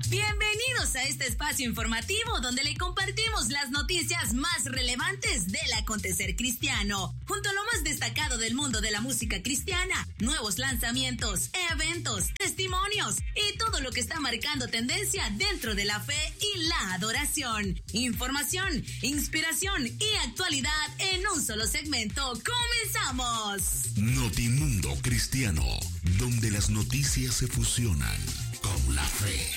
Bienvenidos a este espacio informativo donde le compartimos las noticias más relevantes del acontecer cristiano, junto a lo más destacado del mundo de la música cristiana, nuevos lanzamientos, eventos, testimonios y todo lo que está marcando tendencia dentro de la fe y la adoración. Información, inspiración y actualidad en un solo segmento. ¡Comenzamos! Notimundo Cristiano, donde las noticias se fusionan con la fe.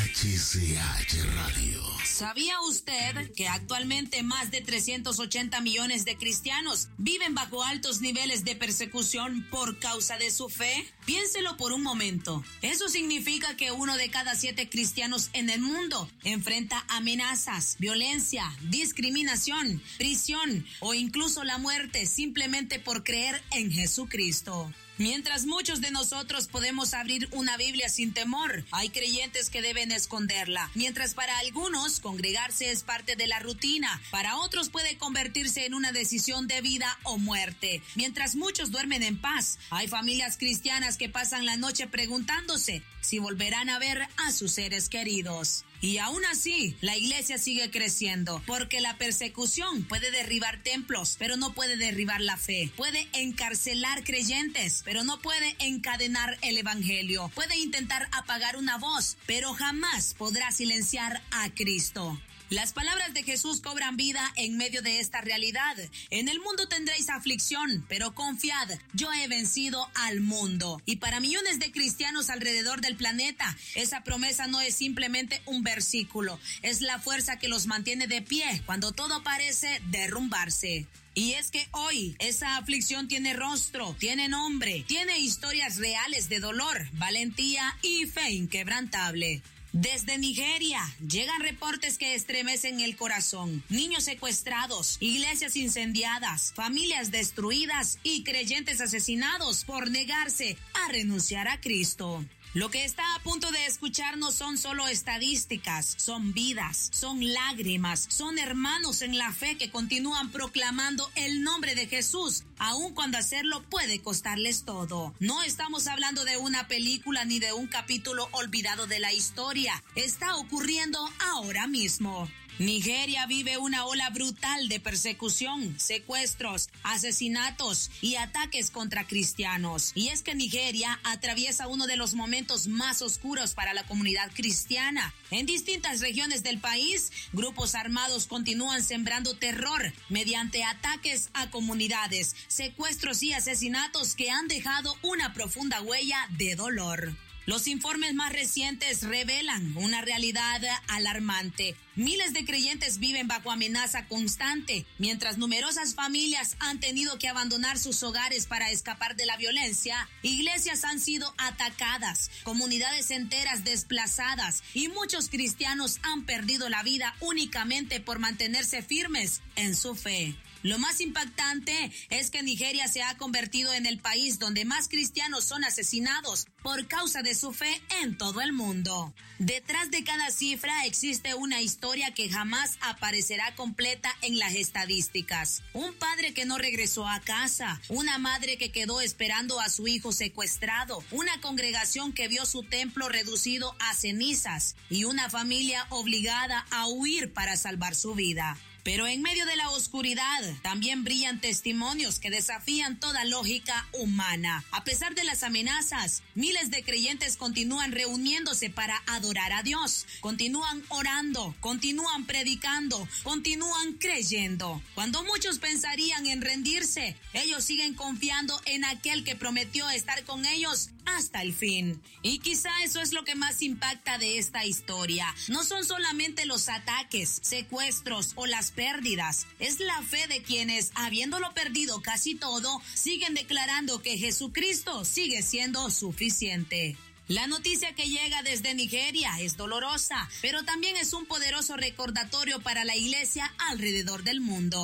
HCH Radio. ¿Sabía usted que actualmente más de 380 millones de cristianos viven bajo altos niveles de persecución por causa de su fe? Piénselo por un momento. Eso significa que 1 de cada 7 cristianos en el mundo enfrenta amenazas, violencia, discriminación, prisión o incluso la muerte simplemente por creer en Jesucristo. Mientras muchos de nosotros podemos abrir una Biblia sin temor, hay creyentes que deben esconderla. Mientras para algunos congregarse es parte de la rutina, para otros puede convertirse en una decisión de vida o muerte. Mientras muchos duermen en paz, hay familias cristianas que pasan la noche preguntándose si volverán a ver a sus seres queridos. Y aún así, la iglesia sigue creciendo, porque la persecución puede derribar templos, pero no puede derribar la fe. Puede encarcelar creyentes, pero no puede encadenar el evangelio. Puede intentar apagar una voz, pero jamás podrá silenciar a Cristo. Las palabras de Jesús cobran vida en medio de esta realidad. En el mundo tendréis aflicción, pero confiad, yo he vencido al mundo. Y para millones de cristianos alrededor del planeta, esa promesa no es simplemente un versículo, es la fuerza que los mantiene de pie cuando todo parece derrumbarse. Y es que hoy esa aflicción tiene rostro, tiene nombre, tiene historias reales de dolor, valentía y fe inquebrantable. Desde Nigeria llegan reportes que estremecen el corazón. Niños secuestrados, iglesias incendiadas, familias destruidas y creyentes asesinados por negarse a renunciar a Cristo. Lo que está a punto de escuchar no son solo estadísticas, son vidas, son lágrimas, son hermanos en la fe que continúan proclamando el nombre de Jesús, aun cuando hacerlo puede costarles todo. No estamos hablando de una película ni de un capítulo olvidado de la historia, está ocurriendo ahora mismo. Nigeria vive una ola brutal de persecución, secuestros, asesinatos y ataques contra cristianos. Y es que Nigeria atraviesa uno de los momentos más oscuros para la comunidad cristiana. En distintas regiones del país, grupos armados continúan sembrando terror mediante ataques a comunidades, secuestros y asesinatos que han dejado una profunda huella de dolor. Los informes más recientes revelan una realidad alarmante. Miles de creyentes viven bajo amenaza constante, mientras numerosas familias han tenido que abandonar sus hogares para escapar de la violencia. Iglesias han sido atacadas, comunidades enteras desplazadas y muchos cristianos han perdido la vida únicamente por mantenerse firmes en su fe. Lo más impactante es que Nigeria se ha convertido en el país donde más cristianos son asesinados por causa de su fe en todo el mundo. Detrás de cada cifra existe una historia que jamás aparecerá completa en las estadísticas. Un padre que no regresó a casa, una madre que quedó esperando a su hijo secuestrado, una congregación que vio su templo reducido a cenizas y una familia obligada a huir para salvar su vida. Pero en medio de la oscuridad también brillan testimonios que desafían toda lógica humana. A pesar de las amenazas, miles de creyentes continúan reuniéndose para adorar a Dios, continúan orando, continúan predicando, continúan creyendo. Cuando muchos pensarían en rendirse, ellos siguen confiando en aquel que prometió estar con ellos hasta el fin. Y quizá eso es lo que más impacta de esta historia. No son solamente los ataques, secuestros o las pérdidas. Es la fe de quienes, habiéndolo perdido casi todo, siguen declarando que Jesucristo sigue siendo suficiente. La noticia que llega desde Nigeria es dolorosa, pero también es un poderoso recordatorio para la iglesia alrededor del mundo.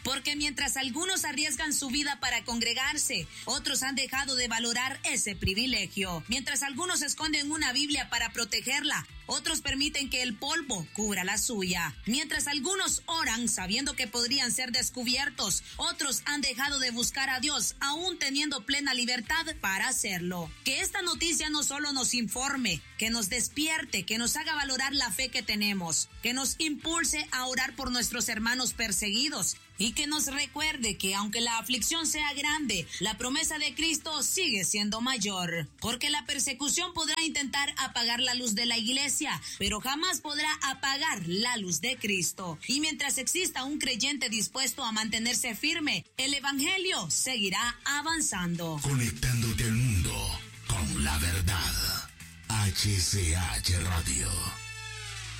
porque mientras algunos arriesgan su vida para congregarse, otros han dejado de valorar ese privilegio. Mientras algunos esconden una Biblia para protegerla, otros permiten que el polvo cubra la suya. Mientras algunos oran sabiendo que podrían ser descubiertos, otros han dejado de buscar a Dios, aún teniendo plena libertad para hacerlo. Que esta noticia no solo nos informe, que nos despierte, que nos haga valorar la fe que tenemos, que nos impulse a orar por nuestros hermanos perseguidos y que nos recuerde que aunque la aflicción sea grande, la promesa de Cristo sigue siendo mayor. Porque la persecución podrá intentar apagar la luz de la iglesia, pero jamás podrá apagar la luz de Cristo. Y mientras exista un creyente dispuesto a mantenerse firme, el evangelio seguirá avanzando. Conectándote al mundo con la verdad. HCH Radio.